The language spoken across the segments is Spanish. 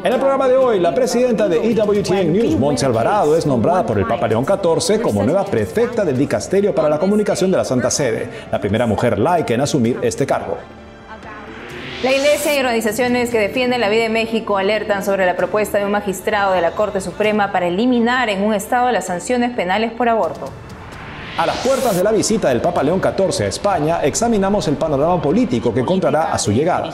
En el programa de hoy, la presidenta de EWTN News, Montse Alvarado, es nombrada por el Papa León XIV como nueva prefecta del Dicasterio para la Comunicación de la Santa Sede, la primera mujer laica en asumir este cargo. La Iglesia y organizaciones que defienden la vida en México alertan sobre la propuesta de un magistrado de la Corte Suprema para eliminar en un estado las sanciones penales por aborto. A las puertas de la visita del Papa León XIV a España, examinamos el panorama político que encontrará a su llegada.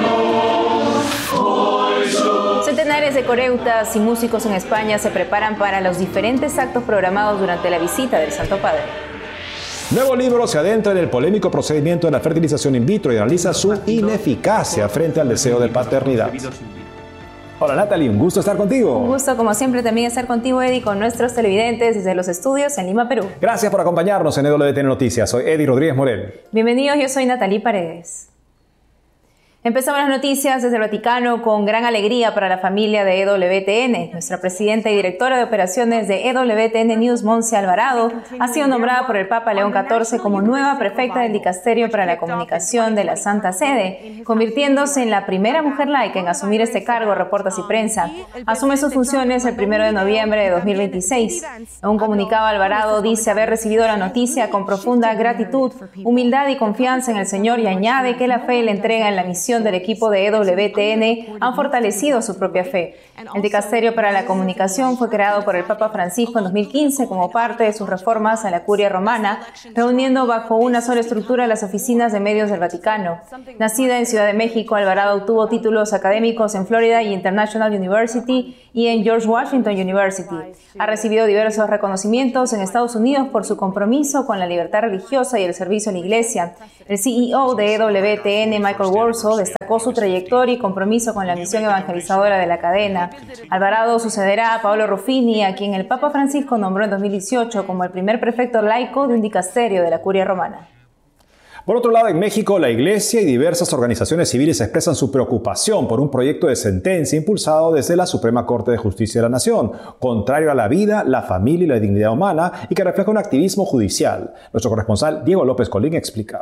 Centenares de coreutas y músicos en España se preparan para los diferentes actos programados durante la visita del Santo Padre. Nuevo libro se adentra en el polémico procedimiento de la fertilización in vitro y analiza su ineficacia frente al deseo de paternidad. Hola Natalie, un gusto estar contigo. Un gusto, como siempre, también estar contigo, Eddie, con nuestros televidentes desde los estudios en Lima, Perú. Gracias por acompañarnos en EWTN Noticias. Soy Eddie Rodríguez Morel. Bienvenidos, yo soy Natalie Paredes. Empezamos las noticias desde el Vaticano con gran alegría para la familia de EWTN. Nuestra presidenta y directora de operaciones de EWTN News, Montse Alvarado, ha sido nombrada por el Papa León XIV como nueva prefecta del Dicasterio para la Comunicación de la Santa Sede, convirtiéndose en la primera mujer laica en asumir este cargo, reporta Así Prensa. Asume sus funciones el 1 de noviembre de 2026. En un comunicado, Alvarado dice haber recibido la noticia con profunda gratitud, humildad y confianza en el Señor, y añade que la fe y la entrega en la misión del equipo de EWTN han fortalecido su propia fe. El Dicasterio para la Comunicación fue creado por el Papa Francisco en 2015 como parte de sus reformas a la Curia Romana, reuniendo bajo una sola estructura las oficinas de medios del Vaticano. Nacida en Ciudad de México, Alvarado obtuvo títulos académicos en Florida International University y en George Washington University. Ha recibido diversos reconocimientos en Estados Unidos por su compromiso con la libertad religiosa y el servicio a la Iglesia. El CEO de EWTN, Michael Warsaw, destacó su trayectoria y compromiso con la misión evangelizadora de la cadena. Alvarado sucederá a Paolo Ruffini, a quien el Papa Francisco nombró en 2018 como el primer prefecto laico de un dicasterio de la Curia Romana. Por otro lado, en México, la Iglesia y diversas organizaciones civiles expresan su preocupación por un proyecto de sentencia impulsado desde la Suprema Corte de Justicia de la Nación, contrario a la vida, la familia y la dignidad humana, y que refleja un activismo judicial. Nuestro corresponsal Diego López Colín explica.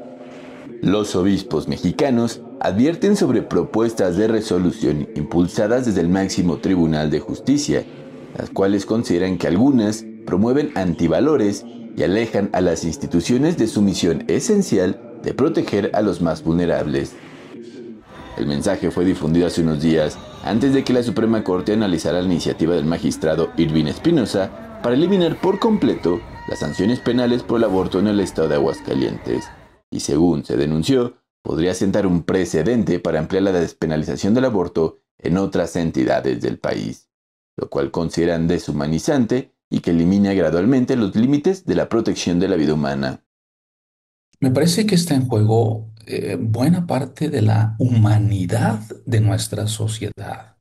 Los obispos mexicanos advierten sobre propuestas de resolución impulsadas desde el máximo Tribunal de Justicia, las cuales consideran que algunas promueven antivalores y alejan a las instituciones de su misión esencial de proteger a los más vulnerables. El mensaje fue difundido hace unos días antes de que la Suprema Corte analizara la iniciativa del magistrado Irving Espinosa para eliminar por completo las sanciones penales por el aborto en el estado de Aguascalientes. Y según se denunció, podría sentar un precedente para ampliar la despenalización del aborto en otras entidades del país, lo cual consideran deshumanizante y que elimina gradualmente los límites de la protección de la vida humana. Me parece que está en juego buena parte de la humanidad de nuestra sociedad.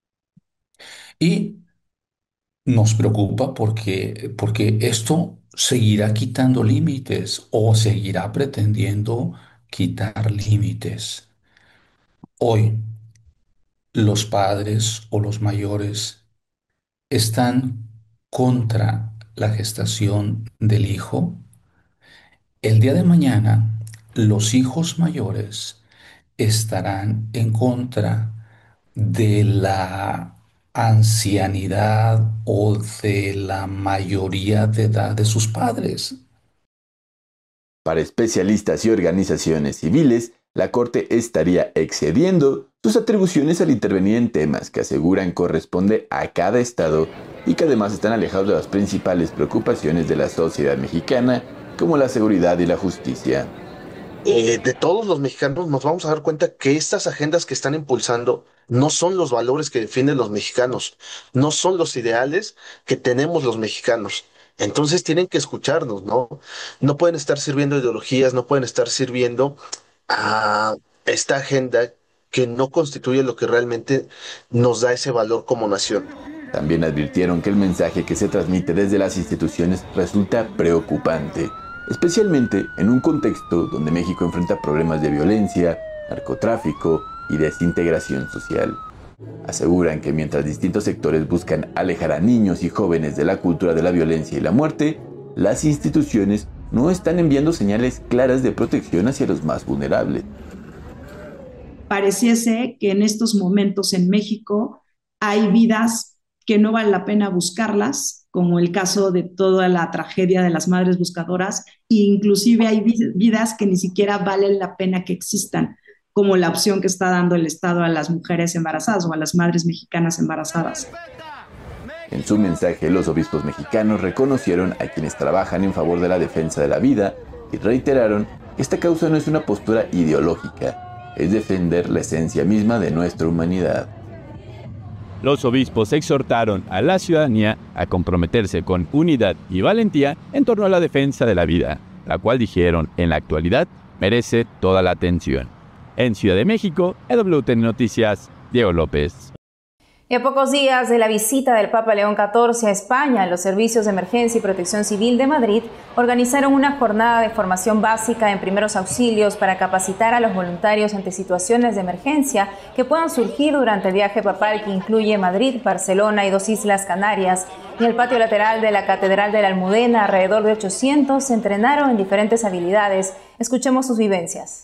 Y nos preocupa porque esto seguirá quitando límites o seguirá pretendiendo quitar límites. Hoy, los padres o los mayores están contra la gestación del hijo. El día de mañana, los hijos mayores estarán en contra de la ancianidad o de la mayoría de edad de sus padres. Para especialistas y organizaciones civiles, la Corte estaría excediendo sus atribuciones al intervenir en temas que aseguran corresponde a cada estado y que además están alejados de las principales preocupaciones de la sociedad mexicana, como la seguridad y la justicia. De todos los mexicanos nos vamos a dar cuenta que estas agendas que están impulsando no son los valores que defienden los mexicanos, no son los ideales que tenemos los mexicanos. Entonces tienen que escucharnos, ¿no? No pueden estar sirviendo ideologías, no pueden estar sirviendo a esta agenda que no constituye lo que realmente nos da ese valor como nación. También advirtieron que el mensaje que se transmite desde las instituciones resulta preocupante, especialmente en un contexto donde México enfrenta problemas de violencia, narcotráfico y desintegración social. Aseguran que mientras distintos sectores buscan alejar a niños y jóvenes de la cultura de la violencia y la muerte, las instituciones no están enviando señales claras de protección hacia los más vulnerables. pareciese que en estos momentos en México hay vidas que no vale la pena buscarlas, como el caso de toda la tragedia de las madres buscadoras, e inclusive hay vidas que ni siquiera valen la pena que existan, como la opción que está dando el Estado a las mujeres embarazadas o a las madres mexicanas embarazadas. En su mensaje, los obispos mexicanos reconocieron a quienes trabajan en favor de la defensa de la vida y reiteraron que esta causa no es una postura ideológica, es defender la esencia misma de nuestra humanidad. Los obispos exhortaron a la ciudadanía a comprometerse con unidad y valentía en torno a la defensa de la vida, la cual dijeron en la actualidad merece toda la atención. En Ciudad de México, EWTN Noticias, Diego López. Y a pocos días de la visita del Papa León XIV a España, los servicios de emergencia y protección civil de Madrid organizaron una jornada de formación básica en primeros auxilios para capacitar a los voluntarios ante situaciones de emergencia que puedan surgir durante el viaje papal que incluye Madrid, Barcelona y 2 islas Canarias. En el patio lateral de la Catedral de la Almudena, alrededor de 800 se entrenaron en diferentes habilidades. Escuchemos sus vivencias.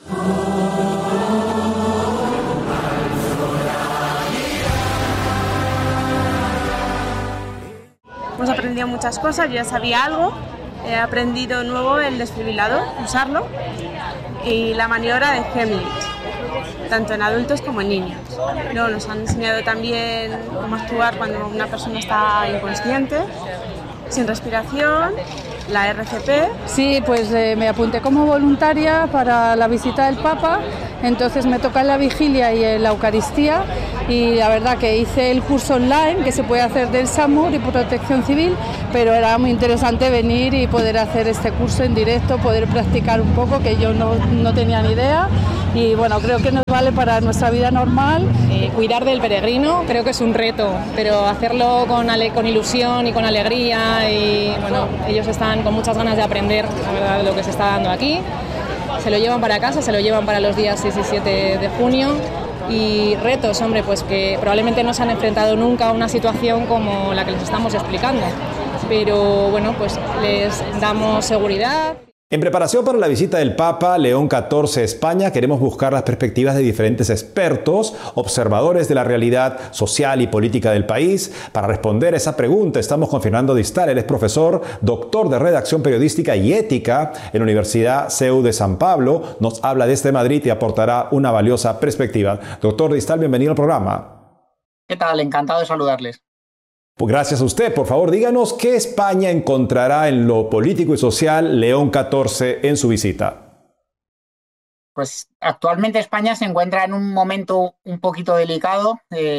Hemos aprendido muchas cosas, yo ya sabía algo, he aprendido nuevo el desfibrilador, usarlo, y la maniobra de Heimlich, tanto en adultos como en niños. Luego nos han enseñado también cómo actuar cuando una persona está inconsciente, sin respiración, la RCP. Sí, pues me apunté como voluntaria para la visita del Papa, entonces me toca en la vigilia y en la Eucaristía, y la verdad que hice el curso online que se puede hacer del SAMUR y protección civil, pero era muy interesante venir y poder hacer este curso en directo, poder practicar un poco, que yo no tenía ni idea, y bueno, creo que nos vale para nuestra vida normal. Cuidar del peregrino creo que es un reto, pero hacerlo con ilusión y con alegría, y bueno, ellos están con muchas ganas de aprender, la verdad, lo que se está dando aquí. Se lo llevan para casa, se lo llevan para los días 6 y 7 de junio. Y retos, hombre, pues que probablemente no se han enfrentado nunca a una situación como la que les estamos explicando. Pero bueno, pues les damos seguridad. En preparación para la visita del Papa León XIV a España, queremos buscar las perspectivas de diferentes expertos, observadores de la realidad social y política del país. Para responder a esa pregunta estamos con Fernando Distal. Él es profesor, doctor de redacción periodística y ética en la Universidad CEU de San Pablo. Nos habla desde Madrid y aportará una valiosa perspectiva. Doctor Distal, bienvenido al programa. ¿Qué tal? Encantado de saludarles. Pues gracias a usted. Por favor, díganos qué España encontrará en lo político y social León XIV en su visita. Pues actualmente España se encuentra en un momento un poquito delicado.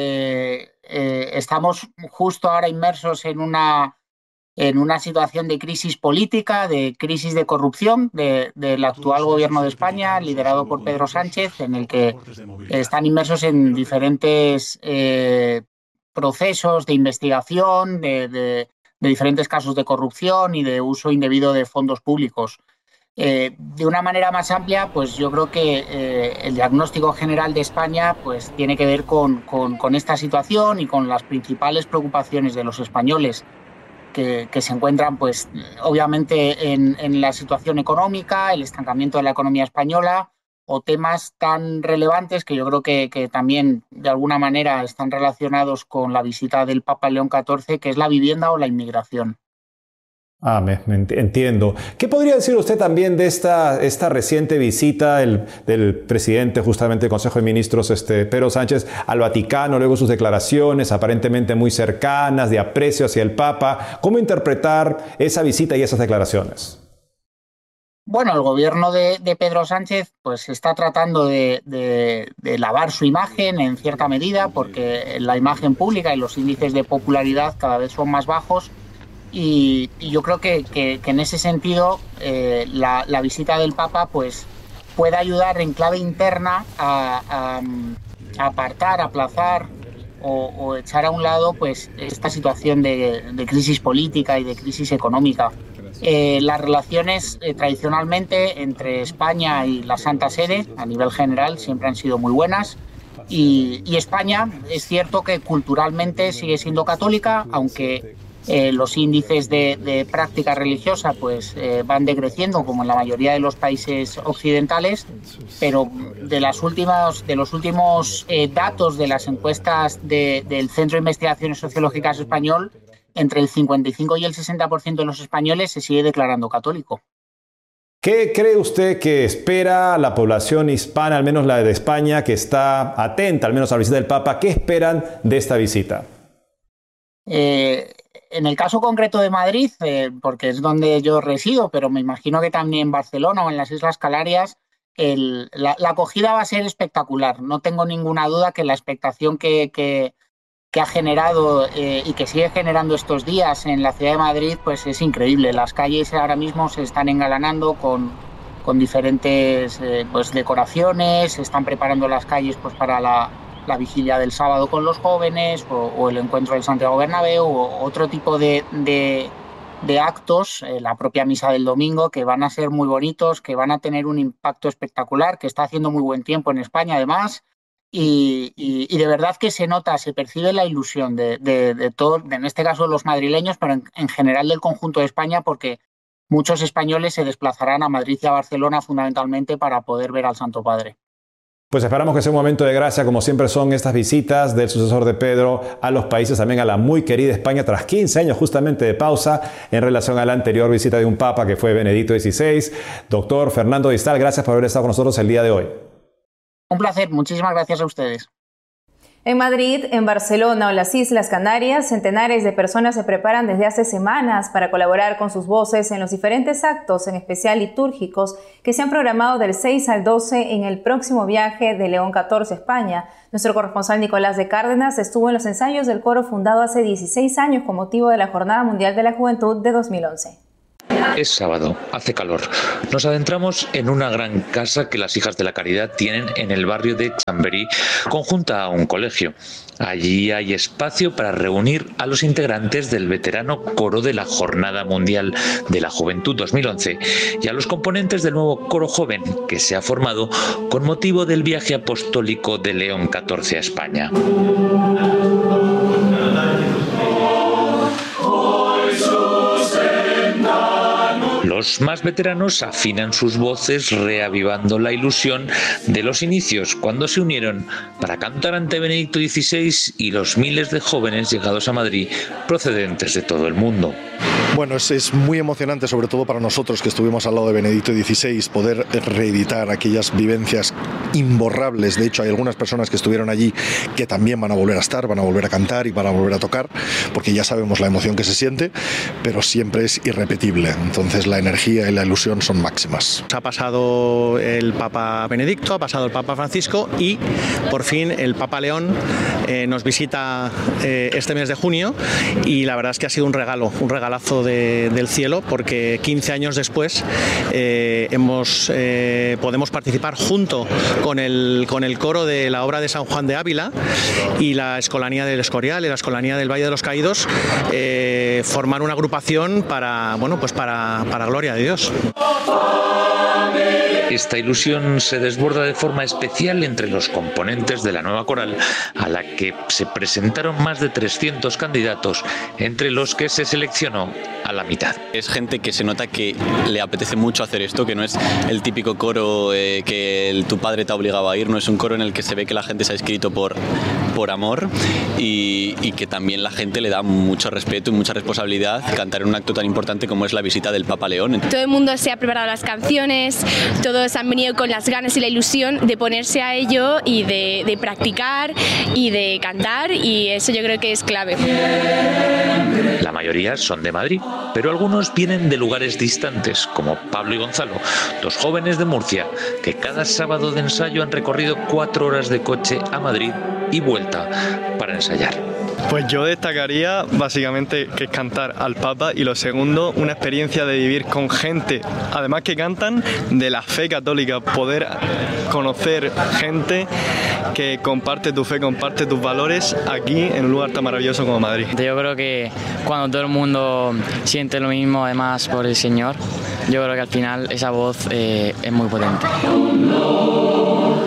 Estamos justo ahora inmersos en una situación de crisis política, de crisis de corrupción del actual gobierno de España, liderado por Pedro Sánchez, en el que están inmersos en diferentes procesos de investigación de diferentes casos de corrupción y de uso indebido de fondos públicos. De una manera más amplia, pues yo creo que el diagnóstico general de España pues tiene que ver con esta situación y con las principales preocupaciones de los españoles que se encuentran, pues obviamente en la situación económica, el estancamiento de la economía española, o temas tan relevantes que yo creo que también de alguna manera están relacionados con la visita del Papa León XIV, que es la vivienda o la inmigración. Me entiendo. ¿Qué podría decir usted también de esta reciente visita del presidente justamente del Consejo de Ministros, Pedro Sánchez, al Vaticano, luego sus declaraciones aparentemente muy cercanas, de aprecio hacia el Papa? ¿Cómo interpretar esa visita y esas declaraciones? Bueno, el gobierno de Pedro Sánchez pues está tratando de lavar su imagen en cierta medida, porque la imagen pública y los índices de popularidad cada vez son más bajos, y yo creo que en ese sentido la visita del Papa pues puede ayudar en clave interna a apartar, aplazar o echar a un lado pues esta situación de crisis política y de crisis económica. Las relaciones tradicionalmente entre España y la Santa Sede a nivel general siempre han sido muy buenas, y España es cierto que culturalmente sigue siendo católica, aunque los índices de práctica religiosa pues van decreciendo como en la mayoría de los países occidentales, pero de los últimos datos de las encuestas del Centro de Investigaciones Sociológicas Español, entre el 55 y el 60% de los españoles se sigue declarando católico. ¿Qué cree usted que espera la población hispana, al menos la de España, que está atenta al menos a la visita del Papa? ¿Qué esperan de esta visita? En el caso concreto de Madrid, porque es donde yo resido, pero me imagino que también en Barcelona o en las Islas Canarias, la acogida va a ser espectacular. No tengo ninguna duda que la expectación que ha generado y que sigue generando estos días en la ciudad de Madrid pues es increíble. Las calles ahora mismo se están engalanando con diferentes pues decoraciones, se están preparando las calles pues para la vigilia del sábado con los jóvenes o el encuentro del Santiago Bernabéu o otro tipo de actos, la propia misa del domingo, que van a ser muy bonitos, que van a tener un impacto espectacular, que está haciendo muy buen tiempo en España además. Y de verdad que se nota, se percibe la ilusión de todos, en este caso los madrileños, pero en general del conjunto de España, porque muchos españoles se desplazarán a Madrid y a Barcelona fundamentalmente para poder ver al Santo Padre. Pues esperamos que sea un momento de gracia, como siempre son estas visitas del sucesor de Pedro a los países, también a la muy querida España, tras 15 años justamente de pausa en relación a la anterior visita de un papa que fue Benedicto XVI. Doctor Fernando Distal, gracias por haber estado con nosotros el día de hoy. Un placer, muchísimas gracias a ustedes. En Madrid, en Barcelona o las Islas Canarias, centenares de personas se preparan desde hace semanas para colaborar con sus voces en los diferentes actos, en especial litúrgicos, que se han programado del 6 al 12 en el próximo viaje de León XIV a España. Nuestro corresponsal Nicolás de Cárdenas estuvo en los ensayos del coro fundado hace 16 años con motivo de la Jornada Mundial de la Juventud de 2011. Es sábado, hace calor. Nos adentramos en una gran casa que las Hijas de la Caridad tienen en el barrio de Chamberí, conjunta a un colegio. Allí hay espacio para reunir a los integrantes del veterano coro de la Jornada Mundial de la Juventud 2011 y a los componentes del nuevo coro joven que se ha formado con motivo del viaje apostólico de León XIV a España. Los más veteranos afinan sus voces reavivando la ilusión de los inicios cuando se unieron para cantar ante Benedicto XVI y los miles de jóvenes llegados a Madrid procedentes de todo el mundo. Bueno, es muy emocionante, sobre todo para nosotros que estuvimos al lado de Benedicto XVI, poder reeditar aquellas vivencias imborrables. De hecho, hay algunas personas que estuvieron allí que también van a volver a estar, van a volver a cantar y van a volver a tocar, porque ya sabemos la emoción que se siente, pero siempre es irrepetible. Entonces la energía y la ilusión son máximas. Ha pasado el Papa Benedicto, ha pasado el Papa Francisco y por fin el Papa León nos visita este mes de junio, y la verdad es que ha sido un regalazo del cielo, porque 15 años después podemos participar junto con el coro de la obra de San Juan de Ávila y la Escolanía del Escorial y la Escolanía del Valle de los Caídos, formar una agrupación para gloria de Dios. Esta ilusión se desborda de forma especial entre los componentes de la nueva coral, a la que se presentaron más de 300 candidatos, entre los que se seleccionó a la mitad. Es gente que se nota que le apetece mucho hacer esto, que no es el típico coro que tu padre te ha obligado a ir, no es un coro en el que se ve que la gente se ha inscrito por amor y que también la gente le da mucho respeto y mucha responsabilidad cantar en un acto tan importante como es la visita del Papa León. Todo el mundo se ha preparado las canciones, todos han venido con las ganas y la ilusión de ponerse a ello y de practicar y de cantar, y eso yo creo que es clave. La mayoría son de Madrid, pero algunos vienen de lugares distantes, como Pablo y Gonzalo, dos jóvenes de Murcia, que cada sábado de ensayo han recorrido 4 horas de coche a Madrid y vuelta para ensayar. Pues yo destacaría básicamente que es cantar al Papa, y lo segundo, una experiencia de vivir con gente, además que cantan, de la fe católica, poder conocer gente que comparte tu fe, comparte tus valores aquí en un lugar tan maravilloso como Madrid. Yo creo que cuando todo el mundo siente lo mismo, además por el Señor, yo creo que al final esa voz es muy potente.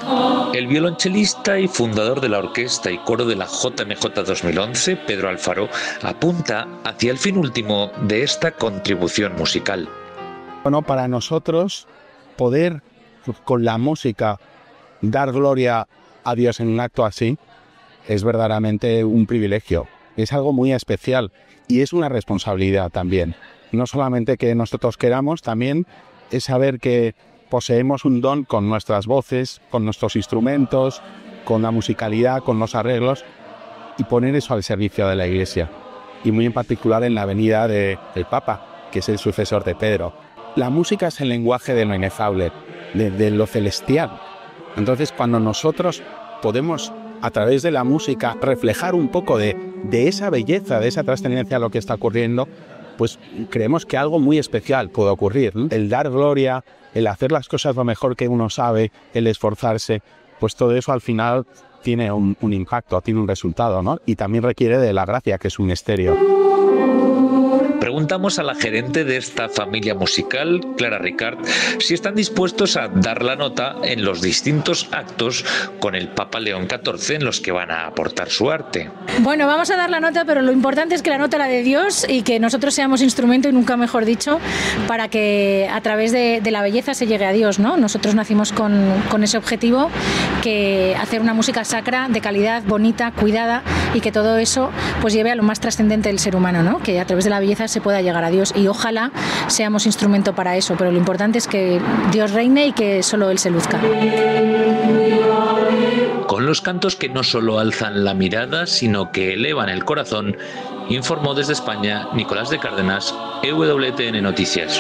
El violonchelista y fundador de la orquesta y coro de la JMJ 2011, Pedro Alfaro, apunta hacia el fin último de esta contribución musical. Bueno, para nosotros poder con la música dar gloria a Dios en un acto así es verdaderamente un privilegio, es algo muy especial y es una responsabilidad también. No solamente que nosotros queramos, también es saber que poseemos un don con nuestras voces, con nuestros instrumentos, con la musicalidad, con los arreglos y poner eso al servicio de la Iglesia. Y muy en particular en la venida del Papa, que es el sucesor de Pedro. La música es el lenguaje de lo inefable, de lo celestial. Entonces, cuando nosotros podemos, a través de la música, reflejar un poco de esa belleza, de esa trascendencia a lo que está ocurriendo, pues creemos que algo muy especial puede ocurrir, ¿no? El dar gloria, el hacer las cosas lo mejor que uno sabe, el esforzarse, pues todo eso al final tiene un impacto, tiene un resultado, ¿no? Y también requiere de la gracia, que es un misterio. Preguntamos a la gerente de esta familia musical, Clara Ricard, si están dispuestos a dar la nota en los distintos actos con el Papa León XIV en los que van a aportar su arte. Bueno, vamos a dar la nota, pero lo importante es que la nota la de Dios y que nosotros seamos instrumento, y nunca mejor dicho, para que a través de la belleza se llegue a Dios, ¿no? Nosotros nacimos con ese objetivo, que hacer una música sacra, de calidad, bonita, cuidada, y que todo eso pues lleve a lo más trascendente del ser humano, ¿no? Que a través de la belleza se pueda llegar a Dios, y ojalá seamos instrumento para eso, pero lo importante es que Dios reine y que solo Él se luzca. Con los cantos que no solo alzan la mirada, sino que elevan el corazón, informó desde España Nicolás de Cárdenas, EWTN Noticias.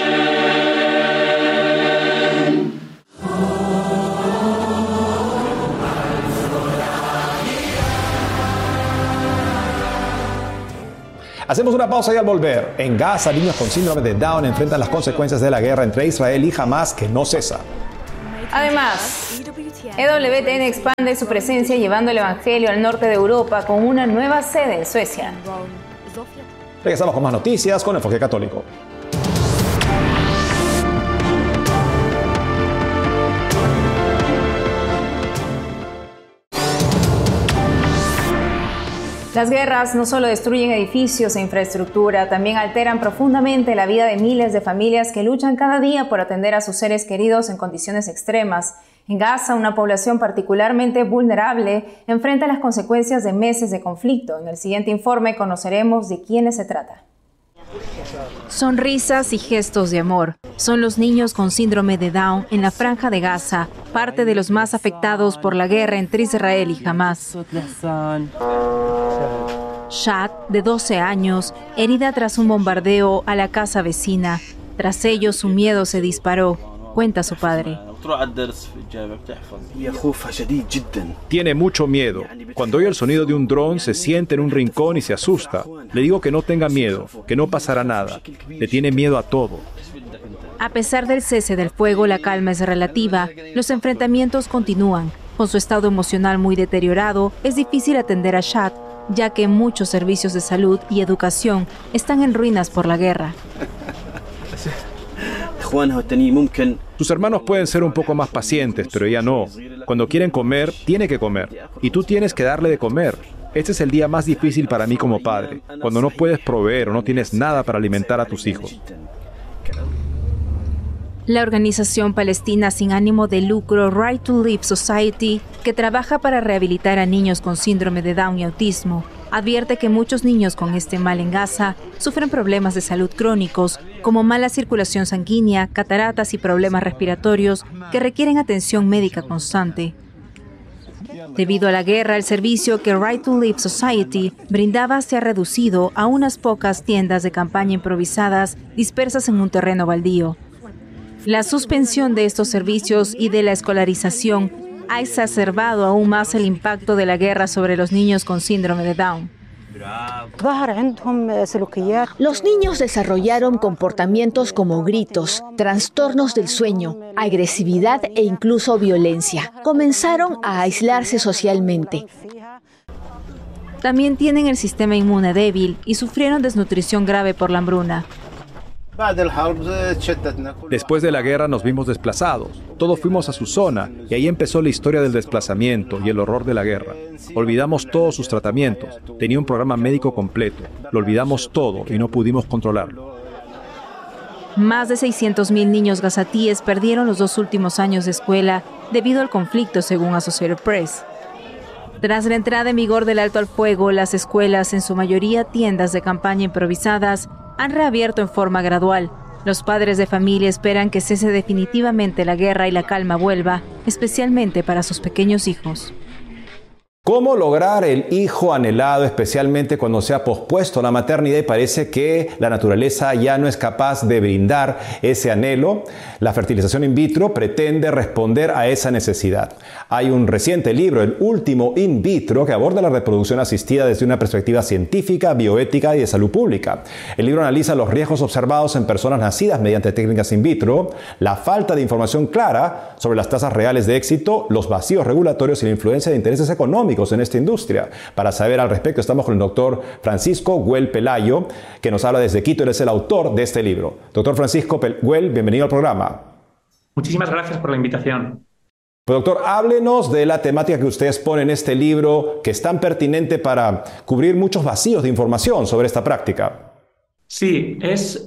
Hacemos una pausa y al volver, en Gaza, niños con síndrome de Down enfrentan las consecuencias de la guerra entre Israel y Hamás, que no cesa. Además, EWTN expande su presencia llevando el Evangelio al norte de Europa con una nueva sede en Suecia. Regresamos con más noticias con Enfoque Católico. Las guerras no solo destruyen edificios e infraestructura, también alteran profundamente la vida de miles de familias que luchan cada día por atender a sus seres queridos en condiciones extremas. En Gaza, una población particularmente vulnerable enfrenta las consecuencias de meses de conflicto. En el siguiente informe conoceremos de quiénes se trata. Sonrisas y gestos de amor. Son los niños con síndrome de Down en la Franja de Gaza, parte de los más afectados por la guerra entre Israel y Hamás. Shad, de 12 años, herida tras un bombardeo a la casa vecina. Tras ello, su miedo se disparó, cuenta su padre. Tiene mucho miedo. Cuando oye el sonido de un dron, se siente en un rincón y se asusta. Le digo que no tenga miedo, que no pasará nada. Le tiene miedo a todo. A pesar del cese del fuego, la calma es relativa. Los enfrentamientos continúan. Con su estado emocional muy deteriorado, es difícil atender a Shad, ya que muchos servicios de salud y educación están en ruinas por la guerra. Tus hermanos pueden ser un poco más pacientes, pero ella no. Cuando quieren comer, tiene que comer. Y tú tienes que darle de comer. Este es el día más difícil para mí como padre, cuando no puedes proveer o no tienes nada para alimentar a tus hijos. La organización palestina sin ánimo de lucro Right to Live Society, que trabaja para rehabilitar a niños con síndrome de Down y autismo, advierte que muchos niños con este mal en Gaza sufren problemas de salud crónicos, como mala circulación sanguínea, cataratas y problemas respiratorios que requieren atención médica constante. Debido a la guerra, el servicio que Right to Live Society brindaba se ha reducido a unas pocas tiendas de campaña improvisadas dispersas en un terreno baldío. La suspensión de estos servicios y de la escolarización ha exacerbado aún más el impacto de la guerra sobre los niños con síndrome de Down. Los niños desarrollaron comportamientos como gritos, trastornos del sueño, agresividad e incluso violencia. Comenzaron a aislarse socialmente. También tienen el sistema inmune débil y sufrieron desnutrición grave por la hambruna. Después de la guerra nos vimos desplazados. Todos fuimos a su zona y ahí empezó la historia del desplazamiento y el horror de la guerra. Olvidamos todos sus tratamientos. Tenía un programa médico completo. Lo olvidamos todo y no pudimos controlarlo. Más de 600.000 niños gazatíes perdieron los 2 últimos años de escuela debido al conflicto, según Associated Press. Tras la entrada en vigor del alto al fuego, las escuelas, en su mayoría tiendas de campaña improvisadas, han reabierto en forma gradual. Los padres de familia esperan que cese definitivamente la guerra y la calma vuelva, especialmente para sus pequeños hijos. ¿Cómo lograr el hijo anhelado, especialmente cuando se ha pospuesto la maternidad y parece que la naturaleza ya no es capaz de brindar ese anhelo? La fertilización in vitro pretende responder a esa necesidad. Hay un reciente libro, El último in vitro, que aborda la reproducción asistida desde una perspectiva científica, bioética y de salud pública. El libro analiza los riesgos observados en personas nacidas mediante técnicas in vitro, la falta de información clara sobre las tasas reales de éxito, los vacíos regulatorios y la influencia de intereses económicos en esta industria. Para saber al respecto estamos con el doctor Francisco Güell Pelayo, que nos habla desde Quito. Él es el autor de este libro. Doctor Francisco Güell, bienvenido al programa. Muchísimas gracias por la invitación. Pues, doctor, háblenos de la temática que usted expone en este libro, que es tan pertinente para cubrir muchos vacíos de información sobre esta práctica. Sí,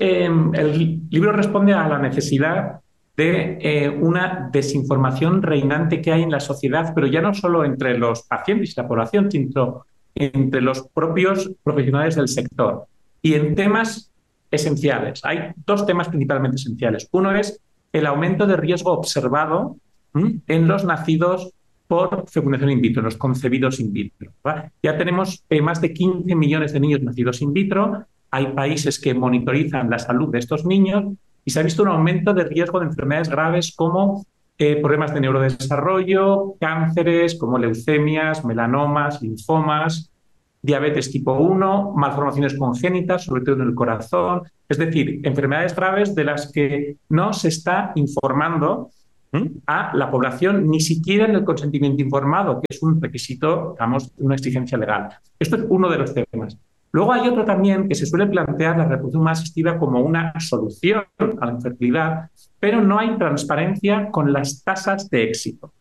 el libro responde a la necesidad de una desinformación reinante que hay en la sociedad, pero ya no solo entre los pacientes y la población, sino entre los propios profesionales del sector. Y en temas esenciales. Hay 2 temas principalmente esenciales. Uno es el aumento de riesgo observado en los nacidos por fecundación in vitro, los concebidos in vitro, ¿vale? Ya tenemos más de 15 millones de niños nacidos in vitro. Hay países que monitorizan la salud de estos niños y se ha visto un aumento de riesgo de enfermedades graves como problemas de neurodesarrollo, cánceres como leucemias, melanomas, linfomas, diabetes tipo 1, malformaciones congénitas, sobre todo en el corazón. Es decir, enfermedades graves de las que no se está informando a la población, ni siquiera en el consentimiento informado, que es un requisito, digamos, una exigencia legal. Esto es uno de los temas. Luego hay otro también que se suele plantear la reproducción asistida como una solución a la infertilidad, pero no hay transparencia con las tasas de éxito.